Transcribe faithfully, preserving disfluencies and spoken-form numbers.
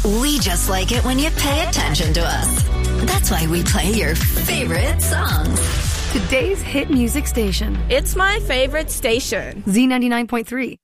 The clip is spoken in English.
We just like it when you pay attention to us. That's why we play your favorite songs. Today's hit music station. It's my favorite station. Z ninety-nine point three.